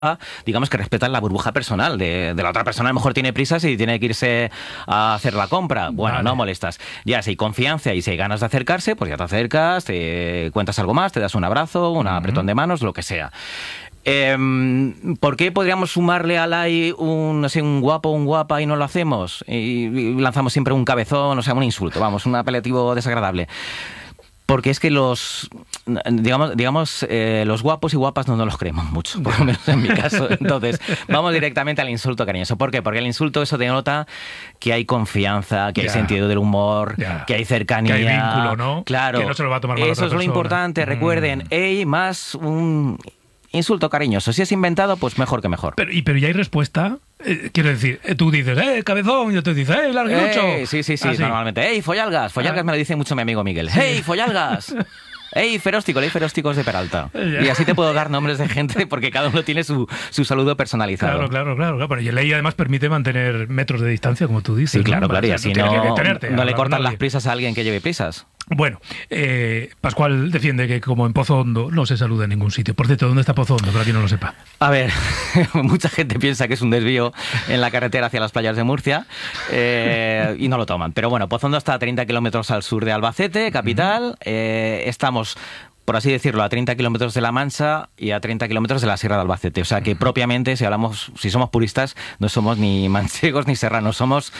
digamos que respetan la burbuja personal de la otra persona. A lo mejor tiene prisas y tiene que irse a hacer la compra. Bueno, vale, no molestas. Ya, si hay confianza y si hay ganas de acercarse, pues ya te acercas, te cuentas algo más, te das un abrazo, un apretón de manos, lo que sea. ¿Por qué podríamos sumarle a like un guapo, un guapa y no lo hacemos? Y lanzamos siempre un cabezón, o sea, un insulto, vamos, un apelativo desagradable. Porque es que los guapos y guapas no nos los creemos mucho, por lo menos en mi caso. Entonces, vamos directamente al insulto cariñoso. ¿Por qué? Porque el insulto, eso denota que hay confianza, que hay sentido del humor, que hay cercanía. Que hay vínculo, ¿no? Claro. Que no se lo va a tomar mal eso otra es lo importante. Recuerden, más un insulto cariñoso. Si es inventado, pues mejor que mejor. Pero ya hay respuesta. Quiero decir, tú dices, cabezón, y yo te dices, larguirucho. Sí, normalmente. Follalgas. Follalgas me lo dice mucho mi amigo Miguel. Follalgas. Feróstico, Ferósticos de Peralta. Y así te puedo dar nombres de gente porque cada uno tiene su saludo personalizado. Claro. Pero y ley además permite mantener metros de distancia, como tú dices. Sí, claro, ¿no? Y así no le cortan las prisas a alguien que lleve prisas. Bueno, Pascual defiende que como en Pozo Hondo no se saluda en ningún sitio. Por cierto, ¿dónde está Pozo Hondo? Para quien no lo sepa. A ver, mucha gente piensa que es un desvío en la carretera hacia las playas de Murcia y no lo toman. Pero bueno, Pozo Hondo está a 30 kilómetros al sur de Albacete, capital. Estamos, por así decirlo, a 30 kilómetros de La Mancha y a 30 kilómetros de la Sierra de Albacete. O sea que propiamente, si somos puristas, no somos ni manchegos ni serranos, somos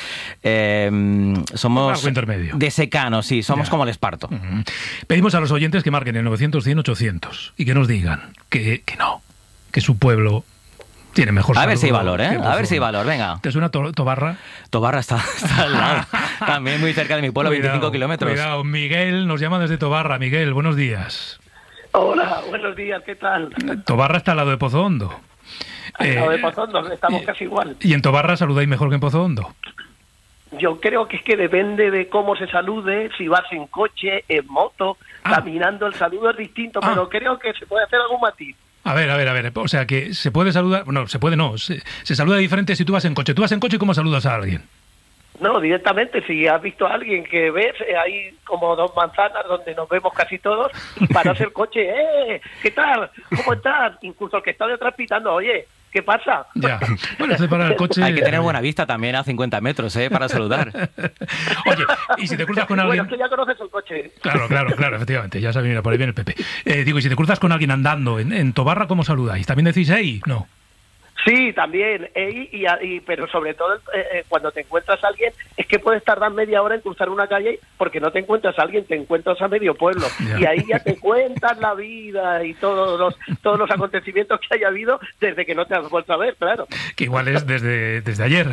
de secano, sí, somos como el Esparto. Pedimos a los oyentes que marquen el 900-100-800 y que nos digan que no, que su pueblo tiene mejor salud. A ver si hay valor, A ver si hay valor, venga. ¿Te suena Tobarra? Tobarra está al lado. También muy cerca de mi pueblo, 25 kilómetros. Cuidado, Miguel nos llama desde Tobarra. Miguel, buenos días. Hola, buenos días, ¿qué tal? Tobarra está al lado de Pozo Hondo. Al lado de Pozo Hondo, estamos casi igual. ¿Y en Tobarra saludáis mejor que en Pozo Hondo? Yo creo que es que depende de cómo se salude, si vas en coche, en moto, caminando, el saludo es distinto, pero creo que se puede hacer algún matiz. A ver. O sea, que se puede saludar... No, se puede no. Se saluda diferente si tú vas en coche. ¿Tú vas en coche y cómo saludas a alguien? No, directamente, si has visto a alguien que ves, hay como 2 manzanas donde nos vemos casi todos, y paras el coche, ¿qué tal? ¿Cómo estás? Incluso el que está detrás pitando, oye, ¿qué pasa? Ya, bueno, se para el coche... Hay que tener buena vista también a 50 metros, para saludar. Oye, y si te cruzas con alguien... Bueno, tú ya conoces el coche. Claro, efectivamente, ya sabes, mira, por ahí viene el Pepe. Y si te cruzas con alguien andando en Tobarra, ¿cómo saludáis? ¿También decís, no? Sí, también, pero sobre todo cuando te encuentras a alguien, es que puedes tardar media hora en cruzar una calle porque no te encuentras a alguien, te encuentras a medio pueblo. Y ahí ya te cuentas la vida y todos los acontecimientos que haya habido desde que no te has vuelto a ver, claro. Que igual es desde ayer.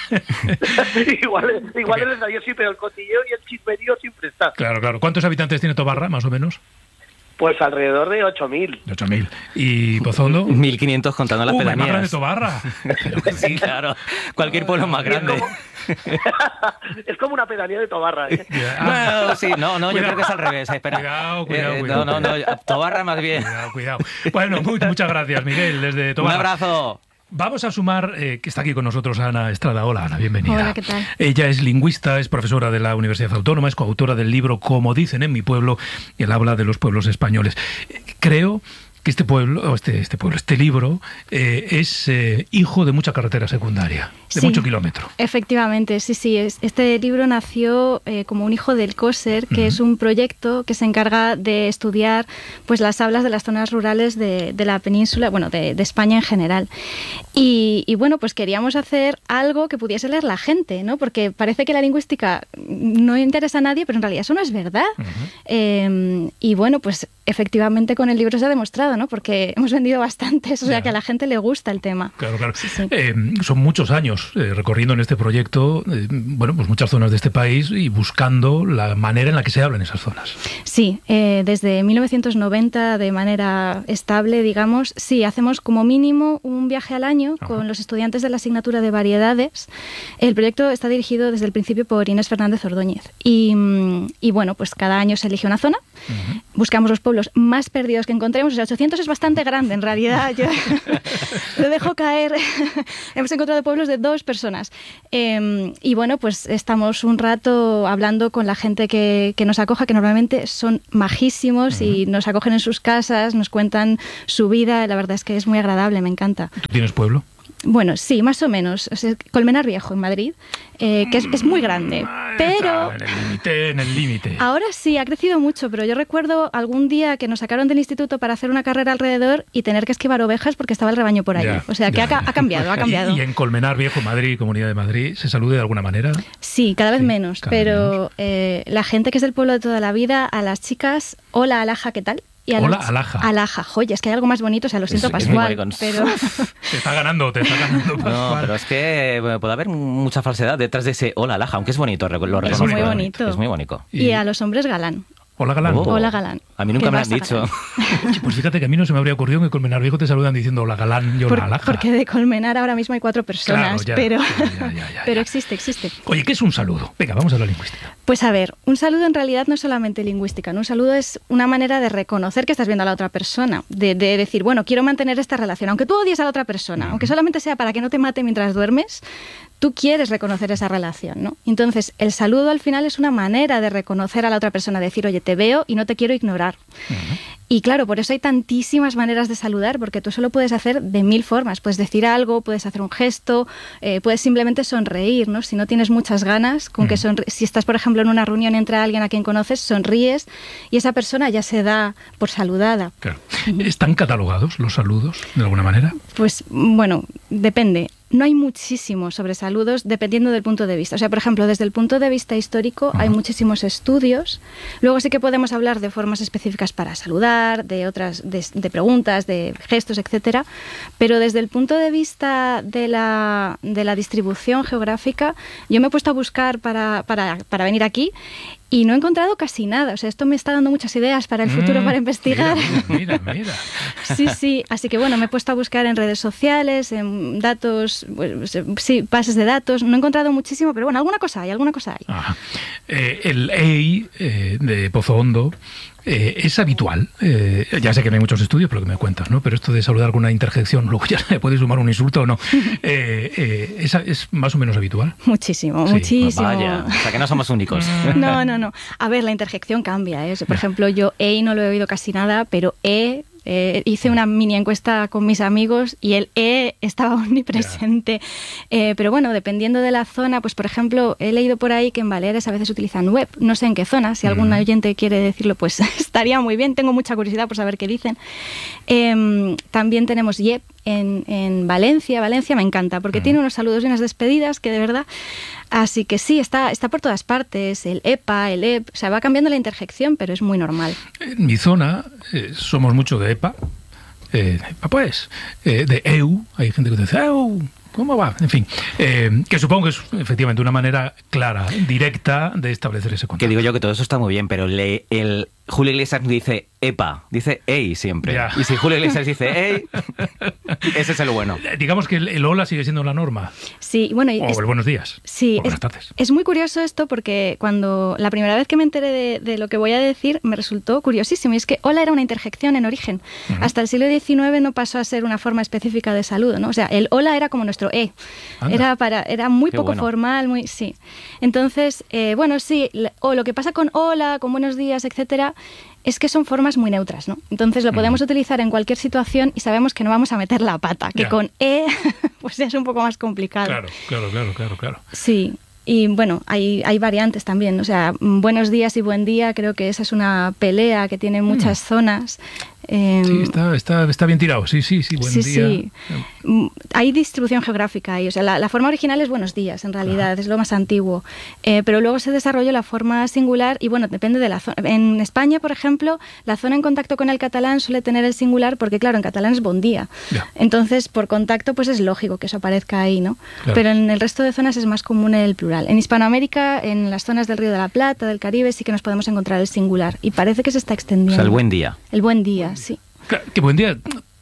igual es desde ayer, sí, pero el cotilleo y el chismerío siempre está. Claro. ¿Cuántos habitantes tiene Tobarra, más o menos? Pues alrededor de 8.000. 8.000. ¿Y Pozo Hondo? 1.500 contando las pedanías. Más grande Tobarra. Sí, claro. Cualquier pueblo es más grande. Es como una pedanía de Tobarra. Bueno, sí, no, yo creo que es al revés. Espera. Cuidado. No, Tobarra más bien. Cuidado. Bueno, muchas gracias, Miguel, desde Tobarra. Un abrazo. Vamos a sumar, que está aquí con nosotros Ana Estrada. Hola, Ana, bienvenida. Hola, ¿qué tal? Ella es lingüista, es profesora de la Universidad Autónoma, es coautora del libro Como dicen en mi pueblo, y él habla de los pueblos españoles. Creo que este libro es hijo de mucha carretera secundaria, de mucho kilómetro. Efectivamente, sí. Este libro nació como un hijo del COSER, que es un proyecto que se encarga de estudiar pues las hablas de las zonas rurales de la península, bueno, de España en general. Y bueno, pues queríamos hacer algo que pudiese leer la gente, ¿no? Porque parece que la lingüística no interesa a nadie, pero en realidad eso no es verdad. Y bueno, pues efectivamente con el libro se ha demostrado, ¿no? Porque hemos vendido bastantes, o sea que a la gente le gusta el tema. Claro. Sí. Son muchos años recorriendo en este proyecto, pues muchas zonas de este país y buscando la manera en la que se habla en esas zonas. Sí, desde 1990 de manera estable, digamos, sí, hacemos como mínimo un viaje al año con los estudiantes de la asignatura de variedades. El proyecto está dirigido desde el principio por Inés Fernández Ordóñez y bueno, pues cada año se elige una zona. buscamos los pueblos más perdidos que encontremos. O sea, 800 es bastante grande, en realidad. Yo lo dejo caer. Hemos encontrado pueblos de 2 personas. Y bueno, pues estamos un rato hablando con la gente que nos acoja, que normalmente son majísimos y nos acogen en sus casas, nos cuentan su vida. La verdad es que es muy agradable, me encanta. ¿Tú tienes pueblo? Bueno, sí, más o menos. O sea, Colmenar Viejo, en Madrid, que es muy grande. Pero en el límite. Ahora sí, ha crecido mucho, pero yo recuerdo algún día que nos sacaron del instituto para hacer una carrera alrededor y tener que esquivar ovejas porque estaba el rebaño por allí. O sea, que ha cambiado, ha cambiado. ¿Y en Colmenar Viejo, Madrid, Comunidad de Madrid, se salude de alguna manera? Sí, cada vez menos. Pero la gente que es del pueblo de toda la vida, a las chicas, hola, Alaja, ¿qué tal? Hola, Alaja. Alaja, joya, es que hay algo más bonito, o sea, lo siento, Pascual, pero... Te está ganando, Pascual. No, pero es que puede haber mucha falsedad detrás de ese hola, Alaja, aunque es bonito, lo reconozco. Es muy bonito. Es muy bonito. Y a los hombres galán. Hola, Galán. Hola, Galán. A mí nunca me lo han dicho. Pues fíjate que a mí no se me habría ocurrido que en Colmenar Viejo te saludan diciendo hola, Galán y hola, Alaja. Porque de Colmenar ahora mismo hay 4 personas, claro, pero existe. Oye, ¿qué es un saludo? Venga, vamos a la lingüística. Pues a ver, un saludo en realidad no es solamente lingüística, ¿no? Un saludo es una manera de reconocer que estás viendo a la otra persona, de decir, bueno, quiero mantener esta relación, aunque tú odies a la otra persona, aunque solamente sea para que no te mate mientras duermes, tú quieres reconocer esa relación, ¿no? Entonces, el saludo al final es una manera de reconocer a la otra persona, decir, oye, te veo y no te quiero ignorar. Y claro, por eso hay tantísimas maneras de saludar, porque tú solo puedes hacer de 1000 formas. Puedes decir algo, puedes hacer un gesto, puedes simplemente sonreír, ¿no? Si no tienes muchas ganas, con que si estás, por ejemplo, en una reunión y entra alguien a quien conoces, sonríes y esa persona ya se da por saludada. Claro. ¿Están catalogados los saludos, de alguna manera? Pues, bueno, depende. No hay muchísimos sobre saludos dependiendo del punto de vista. O sea, por ejemplo, desde el punto de vista histórico hay muchísimos estudios. Luego sí que podemos hablar de formas específicas para saludar, de otras, de preguntas, de gestos, etcétera. Pero desde el punto de vista de la distribución geográfica, yo me he puesto a buscar para venir aquí y no he encontrado casi nada. O sea, esto me está dando muchas ideas para el futuro, para investigar. Mira. Sí. Así que bueno, me he puesto a buscar en redes sociales, en datos, pues, sí, bases de datos. No he encontrado muchísimo, pero bueno, alguna cosa hay. Ajá. El EI de Pozo Hondo es habitual. Ya sé que no hay muchos estudios, por lo que me cuentas, ¿no? Pero esto de saludar con una interjección, luego ya le puedes sumar un insulto o no. ¿Es más o menos habitual? Muchísimo. Vaya, o sea que no somos únicos. No. A ver, la interjección cambia, ¿eh? Por ejemplo, yo no lo he oído casi nada, pero hice una mini encuesta con mis amigos y el estaba omnipresente. Pero bueno, dependiendo de la zona, pues por ejemplo, he leído por ahí que en Baleares a veces utilizan web. No sé en qué zona, si algún oyente quiere decirlo, pues estaría muy bien. Tengo mucha curiosidad por saber qué dicen. También tenemos yep en Valencia. Valencia me encanta porque tiene unos saludos y unas despedidas que de verdad... Así que sí, está por todas partes, el EPA, el EP, o sea, va cambiando la interjección, pero es muy normal. En mi zona somos mucho de EPA, de EU, hay gente que dice EU, ¿cómo va? En fin, que supongo que es efectivamente una manera clara, directa de establecer ese contacto. Que digo yo que todo eso está muy bien, pero el Julio Iglesias dice EPA, dice EI siempre. Ya. Y si Julio Iglesias dice EI, ese es el bueno. Digamos que el hola sigue siendo la norma. Sí, bueno, o el buenos días. Sí, o buenas tardes. Es muy curioso esto porque cuando la primera vez que me enteré de lo que voy a decir me resultó curiosísimo. Y es que hola era una interjección en origen. Hasta el siglo XIX no pasó a ser una forma específica de saludo, ¿no? O sea, el hola era como nuestro era muy poco formal, sí. Entonces, bueno, sí, o lo que pasa con hola, con buenos días, etcétera, es que son formas muy neutras, ¿no? Entonces lo podemos utilizar en cualquier situación y sabemos que no vamos a meter la pata, que con pues es un poco más complicado. Claro. Sí. Y bueno, hay variantes también, o sea, buenos días y buen día, creo que esa es una pelea que tiene muchas zonas. Sí, está bien tirado, sí, buen día. Sí. Hay distribución geográfica ahí, o sea, la forma original es buenos días, en realidad, es lo más antiguo, pero luego se desarrolló la forma singular y bueno, depende de la zona. En España, por ejemplo, la zona en contacto con el catalán suele tener el singular porque, claro, en catalán es bon día. Entonces, por contacto, pues es lógico que eso aparezca ahí, ¿no? Claro. Pero en el resto de zonas es más común el plural. En Hispanoamérica, en las zonas del Río de la Plata, del Caribe, sí que nos podemos encontrar el singular y parece que se está extendiendo. O sea, el buen día. El buen día, sí. Que buen día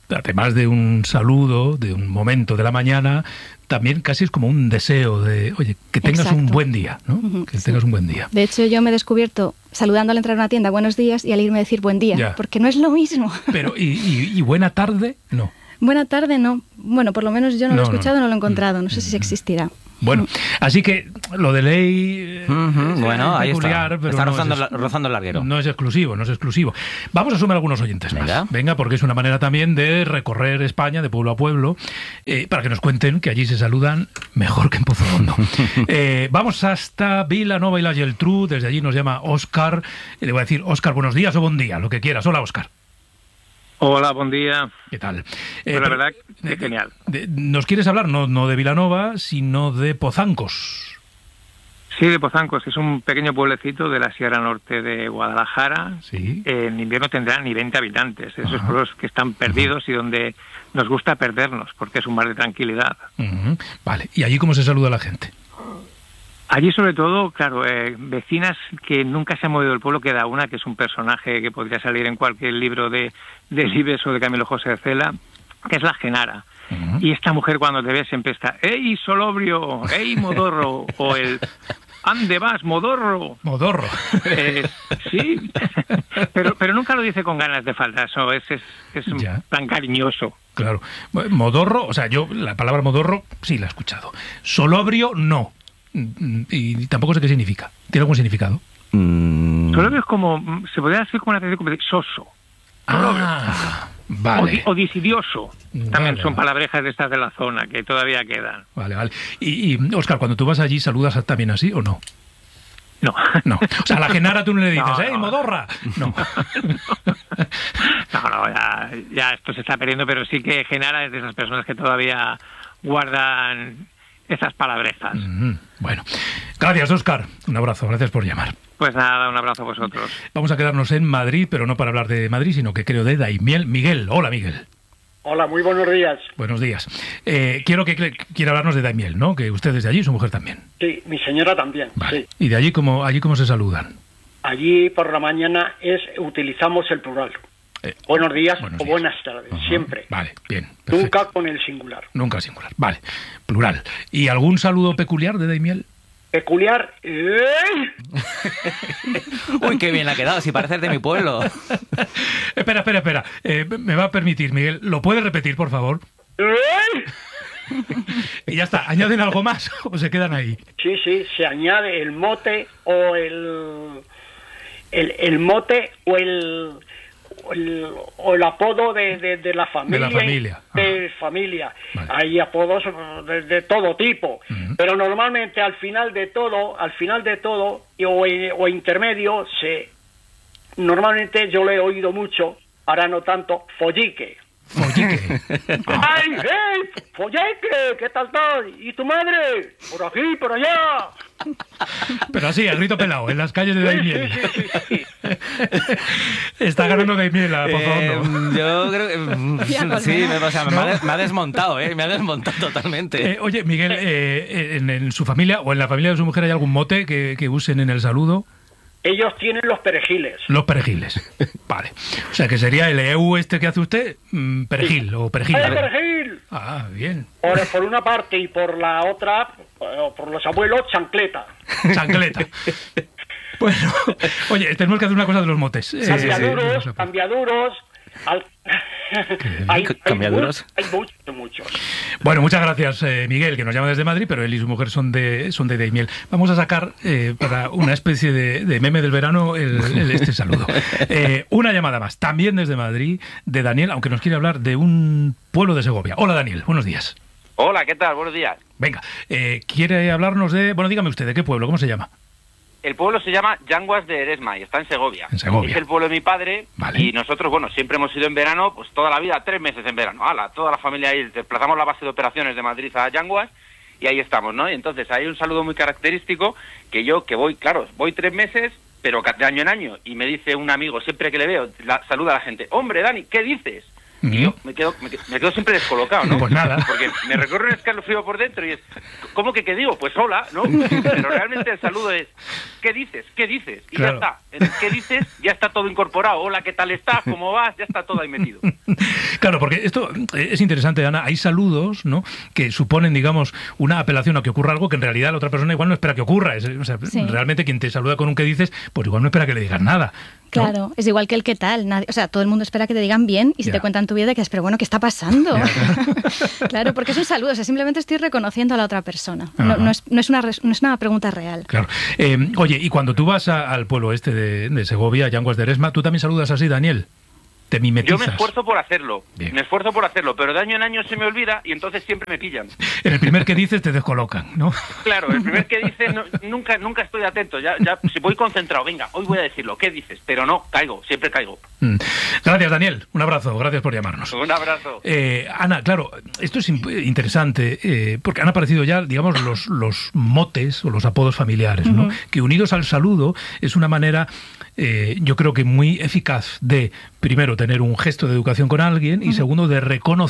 además de un saludo, de un momento de la mañana, también casi es como un deseo de, oye, que tengas un buen día, ¿no? Que tengas un buen día. De hecho, yo me he descubierto saludando al entrar a una tienda, buenos días, y al irme a decir buen día, porque no es lo mismo. Pero, ¿y buena tarde? No. Buena tarde, no. Bueno, por lo menos yo no lo he escuchado, no lo he encontrado. No sé si existirá. Bueno, así que lo de ley bueno, ahí peculiar, está, pero rozando el larguero. No es exclusivo. Vamos a sumar algunos oyentes más. Venga, porque es una manera también de recorrer España de pueblo a pueblo, para que nos cuenten que allí se saludan mejor que en Pozohondo. Vamos hasta Vilanova y la Geltrú, desde allí nos llama Óscar. Le voy a decir, Óscar, buenos días o buen día, lo que quieras. Hola, Óscar. Hola, buen día. ¿Qué tal? Pues la verdad que genial. ¿Nos quieres hablar no de Vilanova, sino de Pozancos? Sí, de Pozancos. Es un pequeño pueblecito de la Sierra Norte de Guadalajara. Sí. En invierno tendrán ni 20 habitantes. Esos pueblos que están perdidos y donde nos gusta perdernos, porque es un mar de tranquilidad. Vale. ¿Y allí cómo se saluda a la gente? Allí, sobre todo, claro, vecinas que nunca se han movido del pueblo. Queda una que es un personaje que podría salir en cualquier libro de Libes o de Camilo José Cela, que es la Genara. Y esta mujer, cuando te ve, siempre está ¡Ey, Solobrio! ¡Ey, Modorro! O el ¡Ande vas, Modorro! Modorro. Sí, pero nunca lo dice con ganas de falta. Eso es tan cariñoso. Claro. Modorro, o sea, yo la palabra Modorro sí la he escuchado. Solobrio, no. Y tampoco sé qué significa. ¿Tiene algún significado? Solobrio es como, se podría decir como una especie como de soso. Vale. O disidioso. También son palabrejas de estas de la zona que todavía quedan. Vale. Y Óscar, cuando tú vas allí, ¿saludas también así o no? No. O sea, a la Genara tú no le dices, ¡Ey, Modorra! No. No, ya esto se está perdiendo, pero sí que Genara es de esas personas que todavía guardan esas palabrejas. Bueno, gracias, Óscar. Un abrazo, gracias por llamar. Pues nada, un abrazo a vosotros. Vamos a quedarnos en Madrid, pero no para hablar de Madrid, sino que creo de Daimiel. Miguel, hola, Miguel. Hola, muy buenos días. Buenos días. Quiero hablarnos de Daimiel, ¿no? Que usted es de allí, su mujer también. Sí, mi señora también. Vale. Sí. ¿Y de allí cómo se saludan? Allí por la mañana utilizamos el plural. Buenos días o buenas tardes, siempre. Vale, bien. Perfecto. Nunca con el singular. Nunca singular, vale. Plural. ¿Y algún saludo peculiar de Daimiel? Peculiar. Uy, qué bien ha quedado, si pareces de mi pueblo. Espera. Me va a permitir, Miguel. ¿Lo puede repetir, por favor? Y ya está. ¿Añaden algo más o se quedan ahí? Sí, se añade el mote o el mote o el apodo de la familia. De la familia. De familia. Vale. Hay apodos de todo tipo, pero normalmente al final de todo o intermedio, normalmente yo lo he oído mucho, ahora no tanto, follique. Follique. ¡Ay, hey! ¡Follique! ¿Qué tal estás? ¿Y tu madre? Por aquí, por allá. Pero así, al grito pelado, en las calles de Daimiel. Sí. Está ganando Daimiel a Pozohondo. Yo creo que... sí, me ha desmontado, me ha desmontado totalmente. Oye, Miguel, en su familia o en la familia de su mujer hay algún mote que usen en el saludo. Ellos tienen los perejiles. Los perejiles. Vale. O sea, que sería el EU que hace usted, perejil o perejil. ¡El perejil! Ah, bien. Por una parte y por la otra, por los abuelos, chancleta. Chancleta. Bueno, oye, tenemos que hacer una cosa de los motes. Cambiaduros. Hay muchos. Bueno, muchas gracias, Miguel, que nos llama desde Madrid, pero él y su mujer son de Daimiel. Vamos a sacar para una especie de meme del verano este saludo. Una llamada más, también desde Madrid, de Daniel, aunque nos quiere hablar de un pueblo de Segovia. Hola, Daniel, buenos días. Hola, ¿qué tal? Buenos días. Venga, quiere hablarnos bueno, dígame usted, ¿de qué pueblo? ¿Cómo se llama? El pueblo se llama Llanguas de Eresma y está en Segovia. En Segovia. Es el pueblo de mi padre. Vale. Y nosotros, siempre hemos ido en verano, pues toda la vida, 3 meses en verano. Toda la familia ahí, desplazamos la base de operaciones de Madrid a Llanguas y ahí estamos, ¿no? Y entonces hay un saludo muy característico que voy 3 meses, pero de año en año. Y me dice un amigo, siempre que le veo, saluda a la gente, hombre, Dani, ¿qué dices? Y yo me quedo siempre descolocado, ¿no? Pues nada. Porque me recorre un escalofrío por dentro y es, ¿cómo que qué digo? Pues hola, ¿no? Pero realmente el saludo es, ¿qué dices? ¿Qué dices? Y claro. ya está. En el ¿qué dices? Ya está todo incorporado. Hola, ¿qué tal estás? ¿Cómo vas? Ya está todo ahí metido. Claro, porque esto es interesante, Ana. Hay saludos, ¿no?, que suponen, digamos, una apelación a que ocurra algo que en realidad la otra persona igual no espera que ocurra. O sea, sí. Realmente quien te saluda con un ¿qué dices? Pues igual no espera que le digas nada, ¿no? Claro, es igual que el qué tal. O sea, todo el mundo espera que te digan bien y si te cuentan tu vida, que es, pero bueno, ¿qué está pasando? Claro, porque es un saludo, o sea, simplemente estoy reconociendo a la otra persona. No es una pregunta real. Claro. Oye, y cuando tú vas al pueblo este de Segovia, Llanguas de Eresma, ¿tú también saludas así, Daniel? ¿Te mimetizas? Yo me esfuerzo por hacerlo. Bien. Me esfuerzo por hacerlo, pero de año en año se me olvida y entonces siempre me pillan. En el primer que dices te descolocan, ¿no? Claro, el primer que dices nunca estoy atento. Ya si voy concentrado, venga, hoy voy a decirlo, ¿qué dices? Pero no, siempre caigo. Gracias, Daniel. Un abrazo. Gracias por llamarnos. Un abrazo. Ana, claro, esto es interesante porque han aparecido ya, digamos, los motes o los apodos familiares, ¿no? Que unidos al saludo es una manera, yo creo que muy eficaz de, primero, tener un gesto de educación con alguien y segundo, de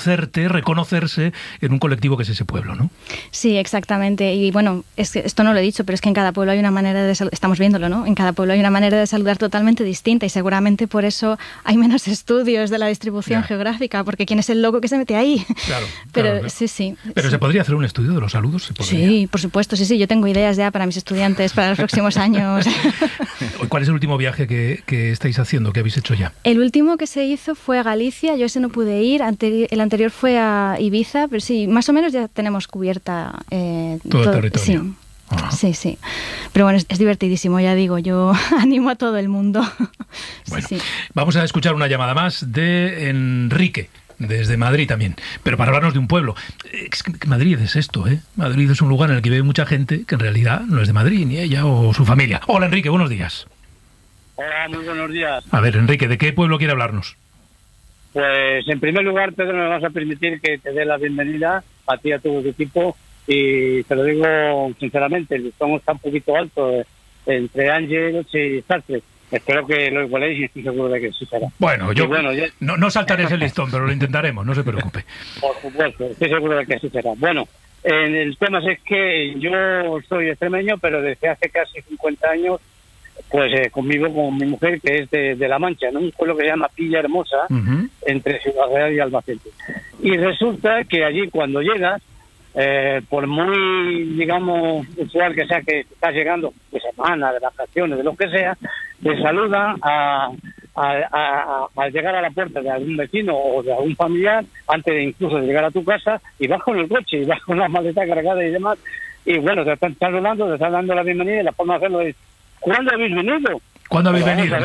reconocerse en un colectivo que es ese pueblo, ¿no? Sí, exactamente. Y bueno, es que esto no lo he dicho, pero es que en cada pueblo hay una manera de saludar, estamos viéndolo, ¿no? En cada pueblo hay una manera de saludar totalmente distinta y seguramente por eso hay menos estudios de la distribución geográfica, porque ¿quién es el loco que se mete ahí? Claro. Pero claro. sí. ¿Pero se podría hacer un estudio de los saludos? Sí, por supuesto, sí. Yo tengo ideas ya para mis estudiantes para los próximos años. ¿Cuál es el último viaje que estáis haciendo, que habéis hecho ya? El último que se hizo fue a Galicia, yo ese no pude ir, el anterior fue a Ibiza, pero sí, más o menos ya tenemos cubierta todo el territorio. Sí. Sí. Pero bueno, es divertidísimo, ya digo, yo animo a todo el mundo. Bueno, sí. Vamos a escuchar una llamada más de Enrique, desde Madrid también, pero para hablarnos de un pueblo. Es que Madrid es esto, ¿eh? Madrid es un lugar en el que vive mucha gente que en realidad no es de Madrid, ni ella o su familia. Hola, Enrique, buenos días. Hola, muy buenos días. A ver, Enrique, ¿de qué pueblo quiere hablarnos? Pues en primer lugar, Pedro, me vas a permitir que te dé la bienvenida a ti y a todo tu equipo y te lo digo sinceramente, el listón está un poquito alto entre Ángeles y Sartre. Espero que lo igualéis y estoy seguro de que sí será. Bueno, no saltaré ese listón, pero lo intentaremos, no se preocupe. Por supuesto, estoy seguro de que sí será. Bueno, el tema es que yo soy extremeño, pero desde hace casi 50 años pues convivo con mi mujer, que es de La Mancha, en un pueblo que se llama Villahermosa, entre Ciudad Real y Albacete. Y resulta que allí cuando llegas, por muy, digamos, usual que sea que estás llegando de semana, de vacaciones, de lo que sea, te saludan al llegar a la puerta de algún vecino o de algún familiar, antes de incluso de llegar a tu casa, y vas con el coche, y vas con las maletas cargadas y demás, y bueno, te están saludando, te están dando la bienvenida, y la forma de hacerlo es: ¿cuándo habéis venido? ¿Cuándo habéis venido?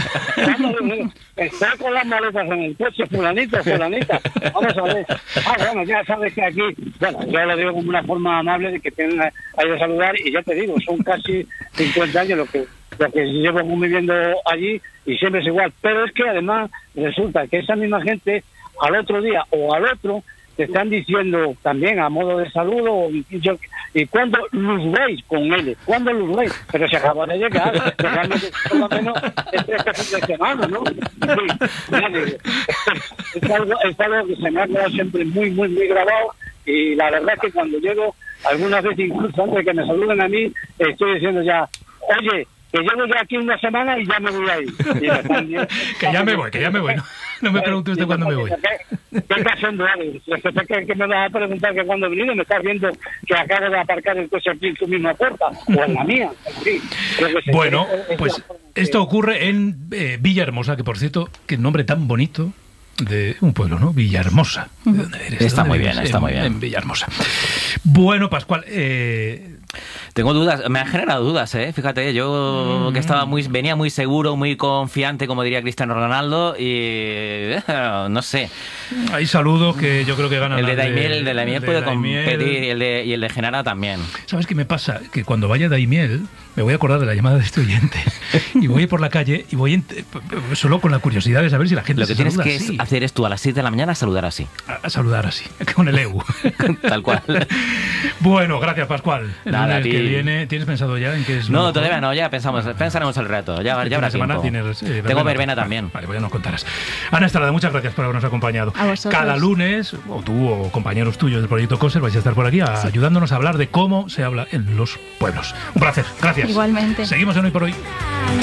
Está con las maletas en el coche, fulanita. Vamos a ver. Bueno, ya sabes que aquí, bueno, yo lo digo como una forma amable de que tienen ahí de saludar, y ya te digo, son casi 50 años lo que llevo viviendo allí y siempre es igual. Pero es que además resulta que esa misma gente al otro día o al otro te están diciendo también a modo de saludo, y cuando los veis con él, cuando los veis, pero se acaba de llegar, realmente por lo menos este fin de semana, ¿no? Sí, es algo que se me ha quedado siempre muy grabado, y la verdad es que cuando llego, algunas veces incluso antes de que me saluden a mí, estoy diciendo ya, oye, que llevo ya aquí una semana y ya me voy a ir. Que ya me voy, no me pregunte usted cuándo me voy. ¿Qué está haciendo, Ale? Que me vas a preguntar que cuándo vine, me estás viendo que acabo de aparcar el coche aquí en tu misma puerta, o en la mía. Sí, bueno, pues esto ocurre en Villahermosa, que por cierto, qué nombre tan bonito de un pueblo, ¿no? Villahermosa. ¿De dónde eres? Está muy bien. En Villahermosa. Bueno, Pascual, tengo dudas, me han generado dudas, fíjate, yo que venía muy seguro, muy confiante, como diría Cristiano Ronaldo, y no sé. Hay saludos que yo creo que ganan. El de Daimiel puede competir, y el de Genara también. ¿Sabes qué me pasa? Que cuando vaya Daimiel me voy a acordar de la llamada de este oyente y voy por la calle y voy solo con la curiosidad de saber si la gente lo que tienes que hacer es tú a las 7 de la mañana saludar así. A saludar así, con el EU. Tal cual. Bueno, gracias, Pascual. El Nada, lunes que viene, ¿tienes pensado ya en qué es? No, todavía no, ya pensaremos el reto. Ya habrá semana tiempo. tienes, Tengo verbena también. Vale, pues ya nos contarás. Ana Estrada, muchas gracias por habernos acompañado. A vosotros. Cada lunes, o tú o compañeros tuyos del Proyecto COSER vais a estar por aquí ayudándonos a hablar de cómo se habla en los pueblos. Un placer, gracias. Igualmente. Seguimos en Hoy por Hoy.